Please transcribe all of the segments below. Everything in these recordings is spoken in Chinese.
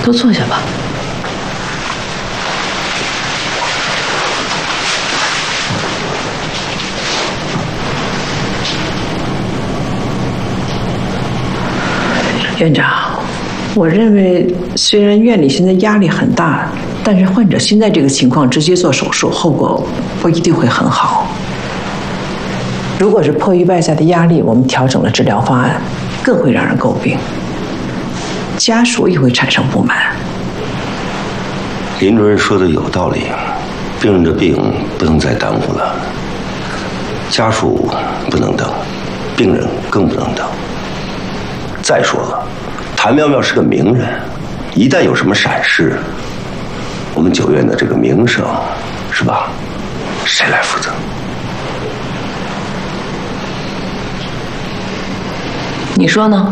都坐下吧。院长，我认为虽然院里现在压力很大，但是患者现在这个情况直接做手术，后果不一定会很好。如果是迫于外在的压力，我们调整了治疗方案，更会让人诟病，家属也会产生不满。 林主任说的有道理，病人的病不能再耽误了，家属不能等，病人更不能等。再说了，谭苗苗是个名人，一旦有什么闪失，我们九院的这个名声，是吧？谁来负责？ 你说呢？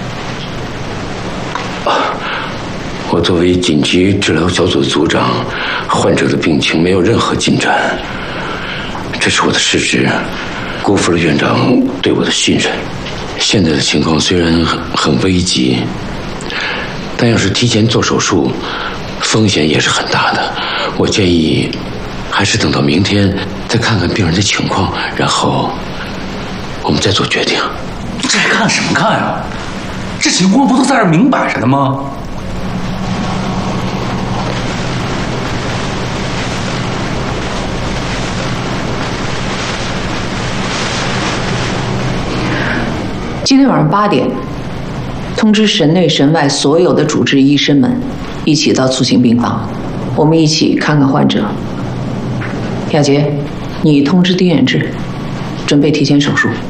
我作为紧急治疗小组组长，患者的病情没有任何进展，这是我的失职，辜负了院长对我的信任。现在的情况虽然很危急，但要是提前做手术，风险也是很大的。我建议还是等到明天再看看病人的情况，然后我们再做决定。 这看什么看呀？这情况不都在这明摆着的吗？ 今天晚上8点，通知神内神外所有的主治医生们一起到促进病房，我们一起看看患者。亚杰，你通知丁远志，准备提前手术。